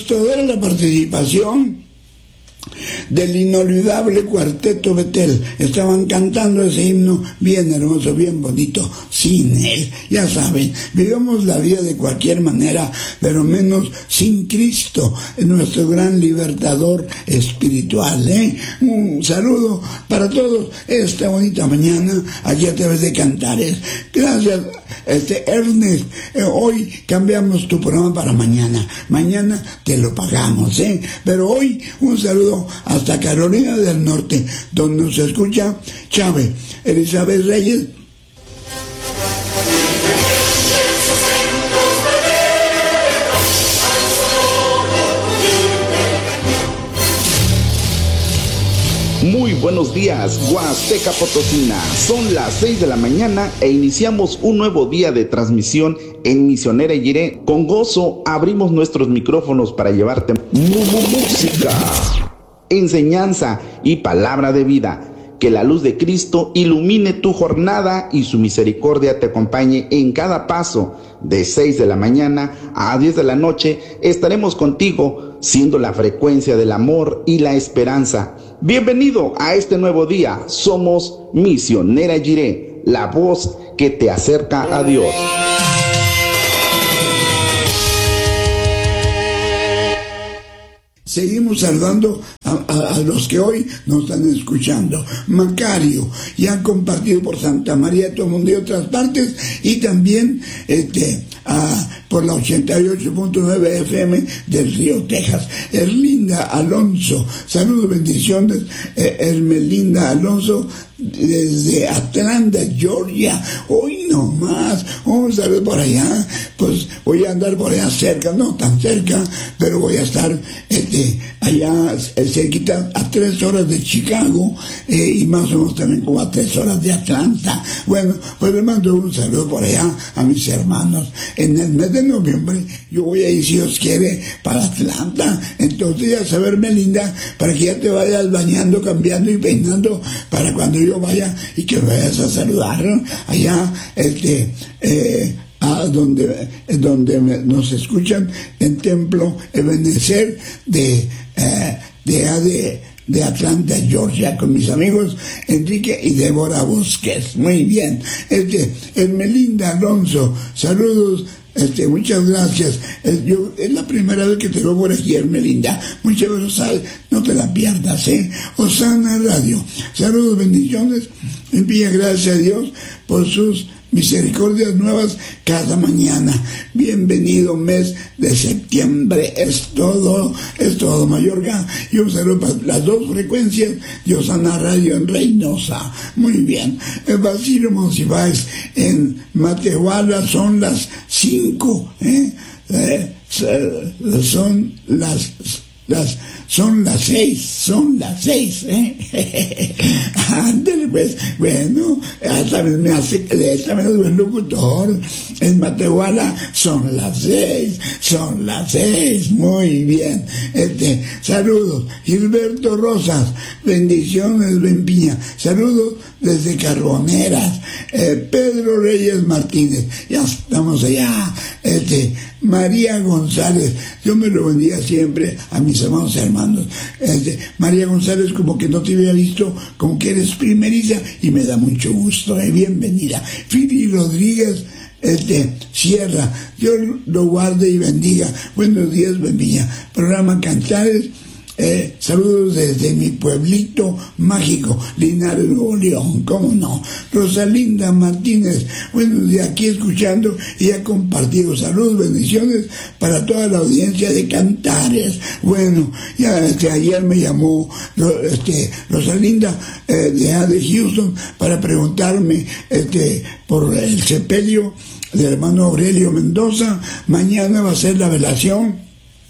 toda la participación del inolvidable Cuarteto Betel. Estaban cantando ese himno bien hermoso, bien bonito, sin él. Ya saben, vivamos la vida de cualquier manera, pero menos sin Cristo, nuestro gran libertador espiritual. Un saludo para todos esta bonita mañana aquí a través de Cantares. Gracias, Ernest. Hoy cambiamos tu programa para mañana. Mañana te lo pagamos, pero hoy un saludo hasta Carolina del Norte, donde nos escucha Chávez, Elizabeth Reyes. Muy buenos días, Huasteca Potosina. Son las 6 de la mañana e iniciamos un nuevo día de transmisión en Misionera Jiré. Con gozo abrimos nuestros micrófonos para llevarte música, enseñanza y palabra de vida. Que la luz de Cristo ilumine tu jornada y su misericordia te acompañe en cada paso. De 6 de la mañana a 10 de la noche estaremos contigo, siendo la frecuencia del amor y la esperanza. Bienvenido a este nuevo día. Somos Misionera Jiré, la voz que te acerca a Dios. Seguimos saludando a los que hoy nos están escuchando. Macario, ya compartido por Santa María, todo el mundo y otras partes, y también por la 88.9 FM del Río, Texas. Erlinda Alonso, saludos, bendiciones. Ermelinda Alonso, desde Atlanta, Georgia. Hoy nomás, vamos a ver por allá. Pues voy a andar por allá cerca, no tan cerca, pero voy a estar allá cerquita, a 3 horas de Chicago, y más o menos también como a 3 horas de Atlanta. Bueno, pues le mando un saludo por allá a mis hermanos. En el mes de noviembre yo voy a ir, si Dios quiere, para Atlanta. Entonces ya saber, Melinda, para que ya te vayas bañando, cambiando y peinando para cuando yo vaya y que vayas a saludar allá donde nos escuchan en Templo Ebenezer de Atlanta, Georgia, con mis amigos Enrique y Débora Bosques. Muy bien. Ermelinda Alonso, saludos. Muchas gracias. Es la primera vez que te veo por aquí, Ermelinda. Muchas gracias. No te la pierdas, Osana Radio. Saludos, bendiciones. Envía gracias a Dios por sus misericordias nuevas cada mañana. Bienvenido mes de septiembre. Es todo, Mayorga. Y un saludo para las 2 frecuencias de Osana Radio en Reynosa. Muy bien. Basilio Monsiváis en Matehuala son las 5. Son las 6, Ándale, pues, bueno, también me hace también buen locutor. En Matehuala son las 6, muy bien. Saludos, Gilberto Rosas, bendiciones, Benpiña, saludos desde Carboneras. Pedro Reyes Martínez, ya estamos allá. María González, yo me lo bendiga siempre a mis hermanos y hermanos. María González, como que no te había visto, como que eres primeriza y me da mucho gusto, bienvenida. Fili Rodríguez Sierra, Dios lo guarde y bendiga. Buenos días, Benviña. Programa Cantares. Saludos desde mi pueblito mágico, Linares, Nuevo León, cómo no. Rosalinda Martínez, buenos días, aquí escuchando y ya compartido. Saludos, bendiciones para toda la audiencia de Cantares. Bueno, ya ayer me llamó Rosalinda de Houston para preguntarme por el sepelio del hermano Aurelio Mendoza. Mañana va a ser la velación.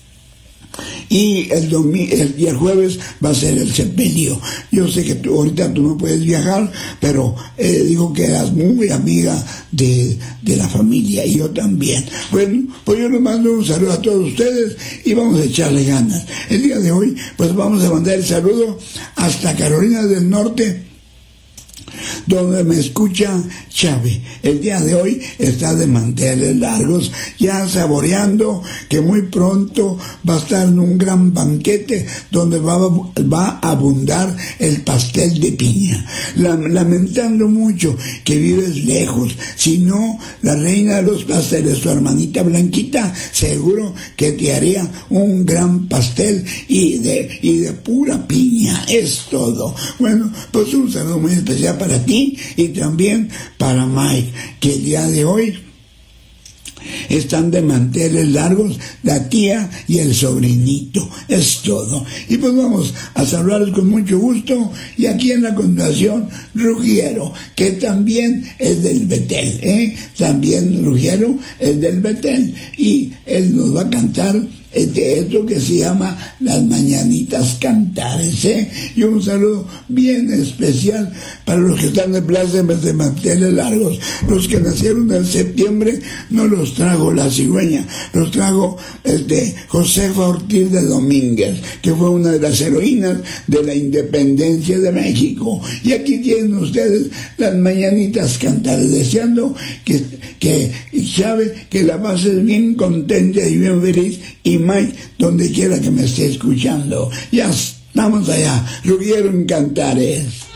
Y el jueves va a ser el sepelio. Yo sé que ahorita tú no puedes viajar, pero digo que eras muy amiga de la familia, y yo también. Bueno, pues yo les mando un saludo a todos ustedes y vamos a echarle ganas. El día de hoy, pues vamos a mandar el saludo hasta Carolina del Norte, donde me escucha Chávez. El día de hoy está de manteles largos, ya saboreando que muy pronto va a estar en un gran banquete donde va a abundar el pastel de piña. Lamentando mucho que vives lejos, si no, la reina de los pasteles, su hermanita Blanquita, seguro que te haría un gran pastel y de pura piña, es todo. Bueno, pues un saludo muy especial para ti y también para Mike, que el día de hoy están de manteles largos la tía y el sobrinito, es todo. Y pues vamos a saludarlos con mucho gusto, y aquí en la continuación Ruggiero, que también es del Betel, también Ruggiero es del Betel, y él nos va a cantar de esto que se llama Las Mañanitas Cantares, y un saludo bien especial para los que están de plácemes de manteles largos. Los que nacieron en septiembre no los trago la cigüeña, los trago Josefa Ortiz de Domínguez, que fue una de las heroínas de la independencia de México. Y aquí tienen ustedes Las Mañanitas Cantares, deseando que Chávez, que la pases bien contenta y bien feliz, y Mike, donde quiera que me esté escuchando. Ya estamos allá, Ruggiero en Cantares.